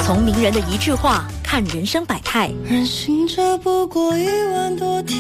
从名人的一句话看人生百态， 人行者不过1万多天，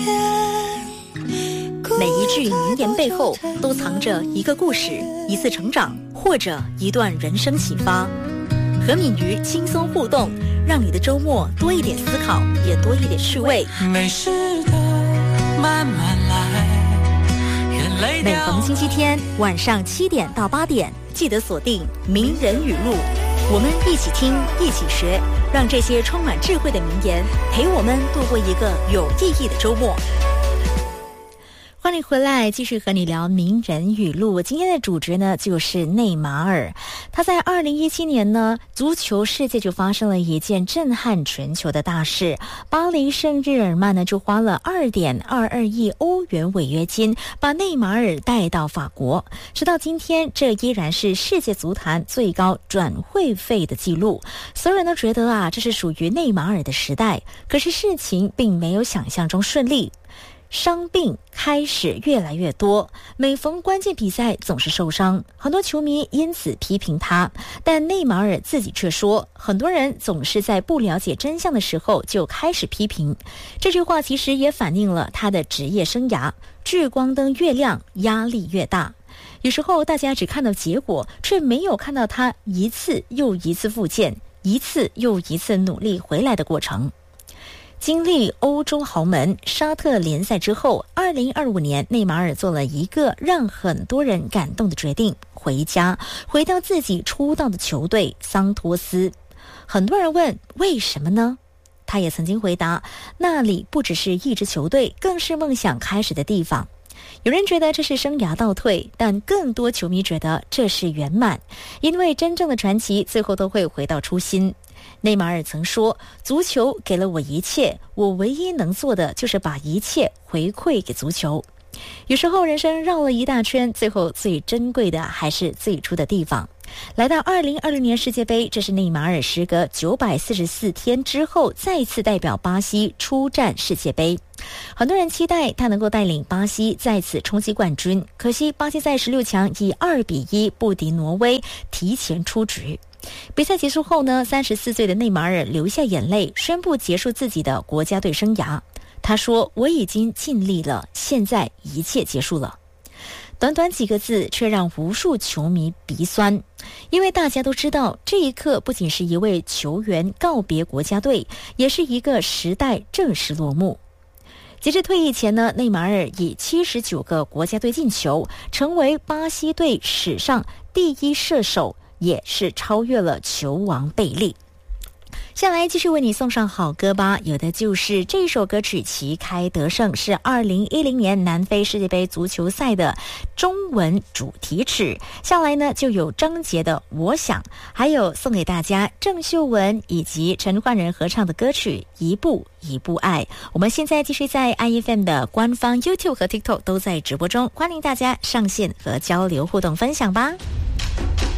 每一句名言背后都藏着一个故事，一次成长，或者一段人生启发。和敏瑜轻松互动，让你的周末多一点思考，也多一点趣味。 没事的，慢慢来。 每逢星期天晚上7点到8点，记得锁定名人语录，我们一起听，一起学，让这些充满智慧的名言陪我们度过一个有意义的周末。欢迎回来，继续和你聊名人语录。今天的主角呢，就是内马尔。他在2017年呢，足球世界就发生了一件震撼全球的大事，巴黎圣日耳曼呢就花了2.22亿欧元违约金，把内马尔带到法国。直到今天，这依然是世界足坛最高转会费的记录。所有人都觉得啊，这是属于内马尔的时代。可是事情并没有想象中顺利。伤病开始越来越多，每逢关键比赛总是受伤，很多球迷因此批评他，但内马尔自己却说，很多人总是在不了解真相的时候就开始批评。这句话其实也反映了他的职业生涯，聚光灯越亮，压力越大。有时候大家只看到结果，却没有看到他一次又一次复健，一次又一次努力回来的过程。经历欧洲豪门沙特联赛之后，2025年内马尔做了一个让很多人感动的决定，回家，回到自己出道的球队桑托斯。很多人问为什么呢？他也曾经回答，那里不只是一支球队，更是梦想开始的地方。有人觉得这是生涯倒退，但更多球迷觉得这是圆满，因为真正的传奇最后都会回到初心。内马尔曾说，足球给了我一切，我唯一能做的就是把一切回馈给足球。有时候人生绕了一大圈，最后最珍贵的还是最初的地方。来到2020年世界杯，这是内马尔时隔944天之后再次代表巴西出战世界杯。很多人期待他能够带领巴西再次冲击冠军，可惜巴西在16强以2-1不敌挪威，提前出局。比赛结束后呢，34岁的内马尔流下眼泪，宣布结束自己的国家队生涯。他说，我已经尽力了，现在一切结束了。短短几个字却让无数球迷鼻酸，因为大家都知道，这一刻不仅是一位球员告别国家队，也是一个时代正式落幕。截至退役前呢，内马尔以79个国家队进球，成为巴西队史上第一射手，也是超越了球王贝利。下来继续为你送上好歌吧，有的就是这首歌曲《旗开得胜》，是2010年南非世界杯足球赛的中文主题曲。下来呢就有张杰的《我想》，还有送给大家郑秀文以及陈奂仁合唱的歌曲《一步一步爱》。我们现在继续在 IFM 的官方 YouTube 和 TikTok 都在直播中，欢迎大家上线和交流互动分享吧。